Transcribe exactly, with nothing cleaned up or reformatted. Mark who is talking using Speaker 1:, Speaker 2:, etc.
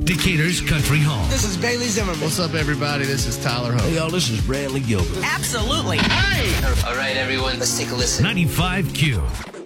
Speaker 1: Decatur's Country Home.
Speaker 2: This is Bailey Zimmerman.
Speaker 3: What's up, everybody? This is Tyler Hope.
Speaker 4: Hey, y'all, this is Bradley Gilbert.
Speaker 5: Absolutely.
Speaker 2: Hey!
Speaker 6: All right, everyone, let's take a listen.
Speaker 1: ninety-five Q.